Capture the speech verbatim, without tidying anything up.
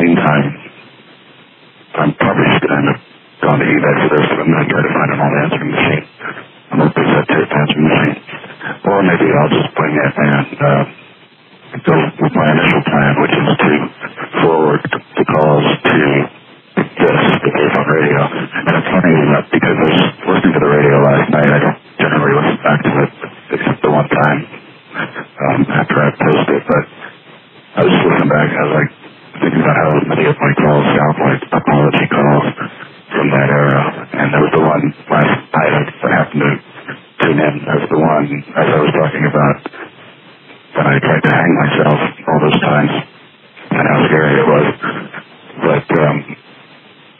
meantime, I'm probably just going to end up going to eBay for this, but I'm going to try to find an old answering machine. I'm going to cassette tape answering machine. Or maybe I'll just bring it and uh, go with my initial plan, which is to forward the calls to this, the telephone radio. And it's funny enough because I was listening to the radio last night. I don't generally listen back to it except the one time um, after I post it, but I was just listening back and I was like thinking about how many of my calls sound like apology calls from that era. And there was the one last night I happened to tune in. That was the one, as I was talking about, when I tried to hang myself all those times and how scary it was. But um,